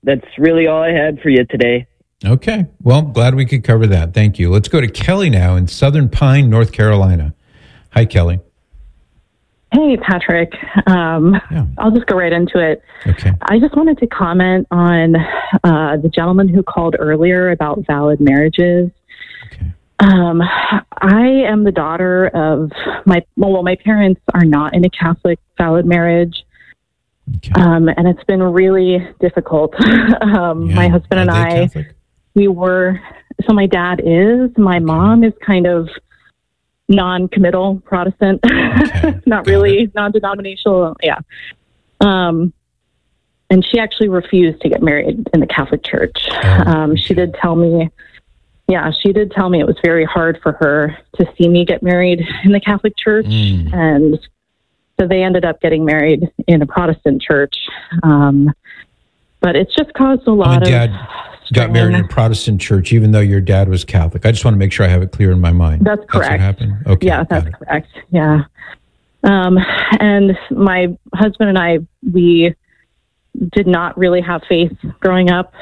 that's really all I had for you today. Okay. Well, glad we could cover that. Thank you. Let's go to Kelly now in Southern Pine, North Carolina. Hi, Kelly. Hey, Patrick. I'll just go right into it. Okay. I just wanted to comment on the gentleman who called earlier about valid marriages. Okay. I am the daughter of my parents are not in a Catholic valid marriage. Okay. And it's been really difficult. My husband and I, Catholic? so my dad is, my mom is kind of non-committal Protestant, not really non-denominational. Yeah. And she actually refused to get married in the Catholic Church. She did tell me it was very hard for her to see me get married in the Catholic Church. And so they ended up getting married in a Protestant church. But it's just caused a lot of... Dad got married in a Protestant church, even though your dad was Catholic. I just want to make sure I have it clear in my mind. That's correct. That's what happened? Okay. Yeah, that's correct. Yeah. And my husband and I, we did not really have faith growing up.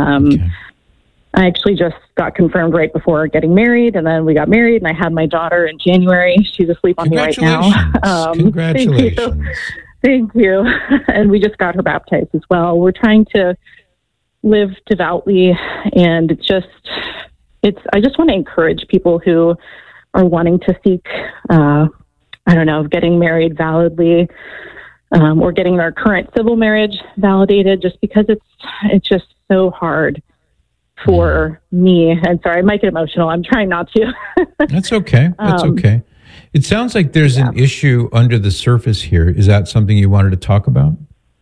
I actually just got confirmed right before getting married, and then we got married, and I had my daughter in January. She's asleep on me right now. Congratulations. Thank you. And we just got her baptized as well. We're trying to live devoutly, and I just want to encourage people who are wanting to seek, getting married validly, or getting their current civil marriage validated, just because it's just so hard for me. And sorry, I might get emotional. I'm trying not to. That's okay. That's okay. It sounds like there's an issue under the surface here. Is that something you wanted to talk about?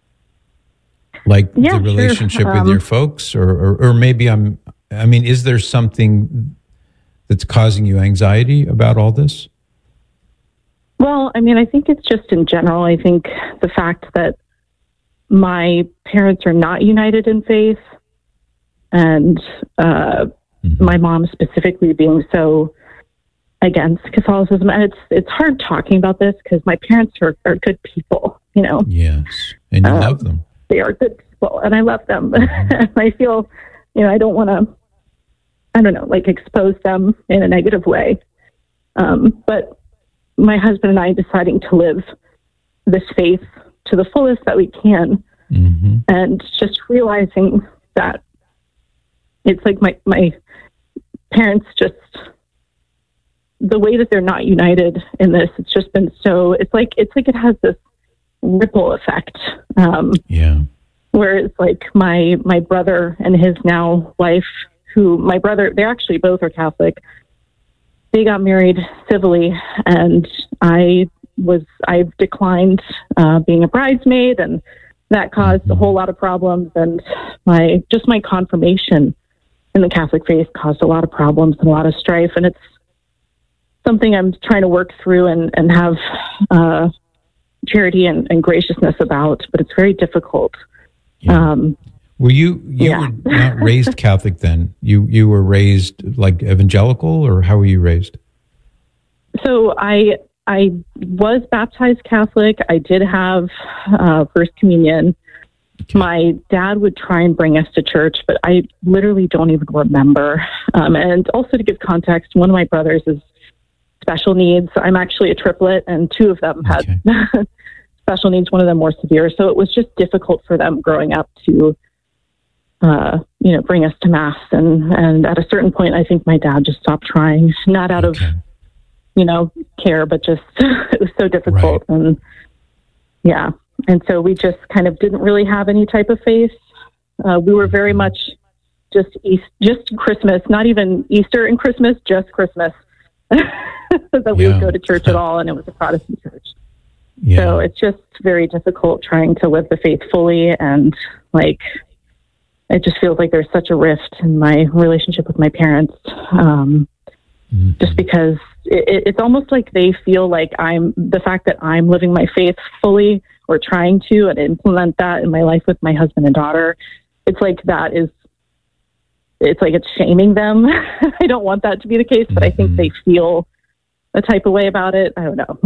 Like the relationship with your folks, or maybe is there something that's causing you anxiety about all this? Well, I think it's just in general. I think the fact that my parents are not united in faith, and my mom specifically being so against Catholicism. And it's hard talking about this because my parents are good people, Yes. And you love them. They are good people, and I love them. I feel, I don't want to, expose them in a negative way. But my husband and I deciding to live this faith to the fullest that we can, and just realizing that it's like my parents just, the way that they're not united in this, it's just been so, it's like it has this ripple effect. Where it's like my brother and his now wife, they actually both are Catholic. They got married civilly, and I've declined being a bridesmaid, and that caused a whole lot of problems. And my confirmation in the Catholic faith caused a lot of problems and a lot of strife. And it's something I'm trying to work through and have charity and graciousness about, but it's very difficult. Were you were not raised Catholic then? You were raised like evangelical, or how were you raised? So I was baptized Catholic. I did have First Communion. Okay. My dad would try and bring us to church, but I literally don't even remember. And also to give context, one of my brothers is special needs. I'm actually a triplet, and two of them had special needs, one of them more severe. So it was just difficult for them growing up to, bring us to Mass. And at a certain point, I think my dad just stopped trying, not out of, care, but just it was so difficult. Right. And yeah. And so we just kind of didn't really have any type of faith. We were very much just Christmas, not even Easter and Christmas, just Christmas. That we would go to church at all, and it was a Protestant church. Yeah. So it's just very difficult trying to live the faith fully, and it just feels like there's such a rift in my relationship with my parents, just because it's almost like they feel like the fact that I'm living my faith fully or trying to and implement that in my life with my husband and daughter. It's like it's shaming them. I don't want that to be the case, but I think they feel a type of way about it. I don't know.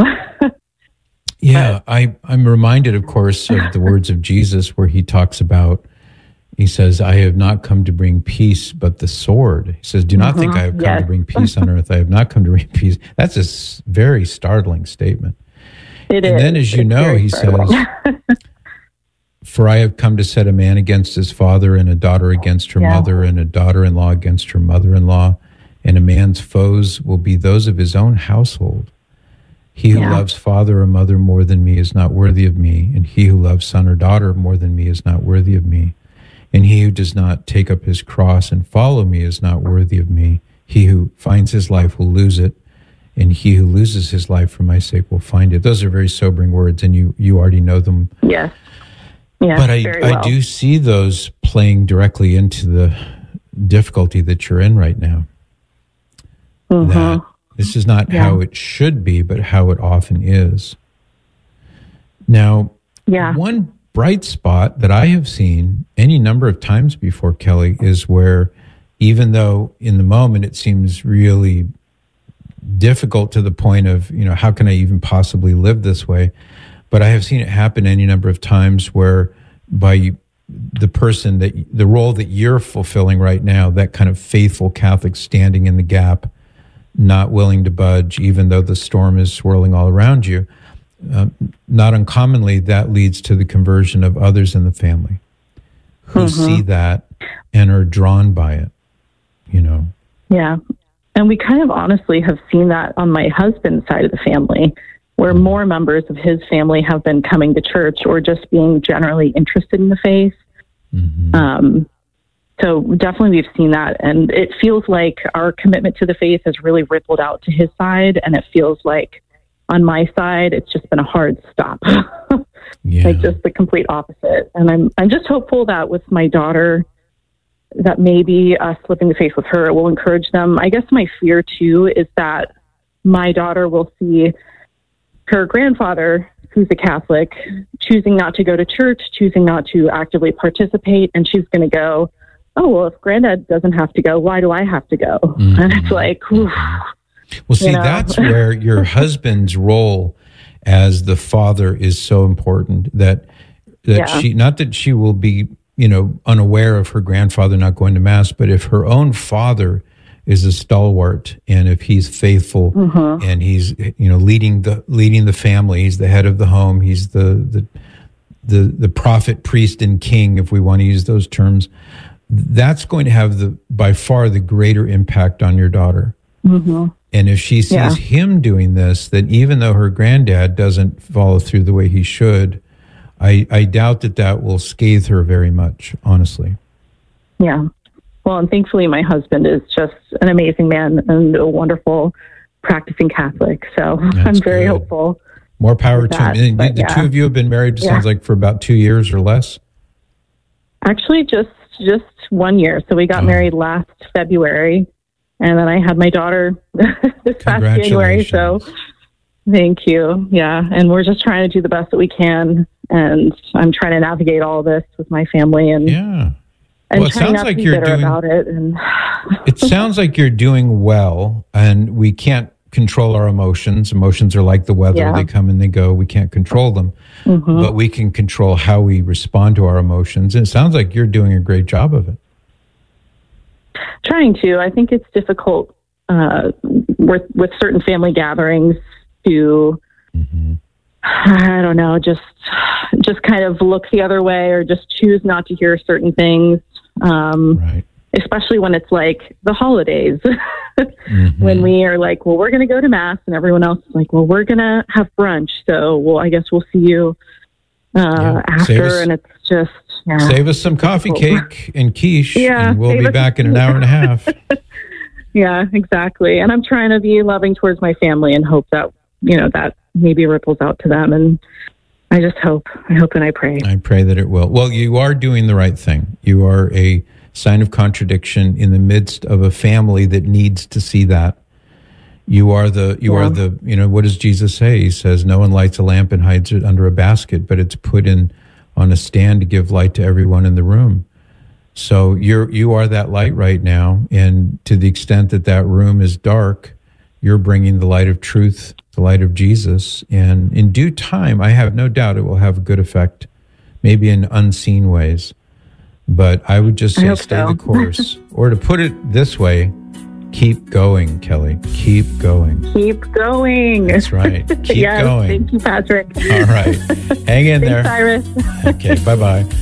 Yeah, I'm reminded, of course, of the words of Jesus where he talks about, He says, I have not come to bring peace, but the sword. He says, do not think I have come to bring peace on earth. I have not come to bring peace. That's a very startling statement. It and is. Then, as you know, he says, for I have come to set a man against his father, and a daughter against her mother, and a daughter-in-law against her mother-in-law, and a man's foes will be those of his own household. He who loves father or mother more than me is not worthy of me, and he who loves son or daughter more than me is not worthy of me. And he who does not take up his cross and follow me is not worthy of me. He who finds his life will lose it, and he who loses his life for my sake will find it. Those are very sobering words, and you already know them. Yes. But I do see those playing directly into the difficulty that you're in right now. That this is not how it should be, but how it often is. Now, one bright spot that I have seen any number of times before, Kelly, is where even though in the moment it seems really difficult to the point of, how can I even possibly live this way? But I have seen it happen any number of times where by the person the role that you're fulfilling right now, that kind of faithful Catholic standing in the gap, not willing to budge, even though the storm is swirling all around you, not uncommonly, that leads to the conversion of others in the family who see that and are drawn by it, Yeah. And we kind of honestly have seen that on my husband's side of the family, where more members of his family have been coming to church or just being generally interested in the faith. So definitely we've seen that. And it feels like our commitment to the faith has really rippled out to his side. And it feels like on my side, it's just been a hard stop, like just the complete opposite. And I'm just hopeful that with my daughter, that maybe us flipping the faith with her will encourage them. I guess my fear too is that my daughter will see her grandfather, who's a Catholic, choosing not to go to church, choosing not to actively participate. And she's going to go, oh, well, if granddad doesn't have to go, why do I have to go? And it's like, whew, well, see, that's where your husband's role as the father is so important, that she, not that she will be, unaware of her grandfather not going to mass, but if her own father is a stalwart, and if he's faithful and he's, leading the family, he's the head of the home, he's the prophet, priest, and king, if we want to use those terms, that's going to have by far the greater impact on your daughter. And if she sees him doing this, then even though her granddad doesn't follow through the way he should, I doubt that will scathe her very much, honestly. Yeah. Well, and thankfully my husband is just an amazing man and a wonderful practicing Catholic. So I'm very hopeful. More power to him. And the two of you have been married, sounds like, for about 2 years or less? Actually, just 1 year. So we got married last February, and then I had my daughter this past January. So thank you. Yeah. And we're just trying to do the best that we can. And I'm trying to navigate all this with my family and well, it sounds like you're doing about it. And it sounds like you're doing well, and we can't control our emotions. Emotions are like the weather. They come and they go. We can't control them, but we can control how we respond to our emotions. And it sounds like you're doing a great job of it. Trying to. I think it's difficult with certain family gatherings to, I don't know, just kind of look the other way or just choose not to hear certain things. Especially when it's like the holidays, when we are like, well, we're going to go to mass, and everyone else is like, well, we're going to have brunch. So, well, I guess we'll see you after. And it's just, save us some coffee cake and quiche, and we'll be back in an hour and a half. Yeah, exactly. And I'm trying to be loving towards my family and hope that, that maybe ripples out to them. And I just hope and I pray. I pray that it will. Well, you are doing the right thing. You are a sign of contradiction in the midst of a family that needs to see that. You are what does Jesus say? He says, no one lights a lamp and hides it under a basket, but it's put on a stand to give light to everyone in the room. So you are that light right now. And to the extent that room is dark, you're bringing the light of truth, the light of Jesus. And in due time, I have no doubt it will have a good effect, maybe in unseen ways. But I would just say stay the course. Or to put it this way, keep going, Kelly. Keep going. Keep going. That's right. Keep going. Thank you, Patrick. All right. Hang in there. Thanks, Cyrus. Okay, bye-bye.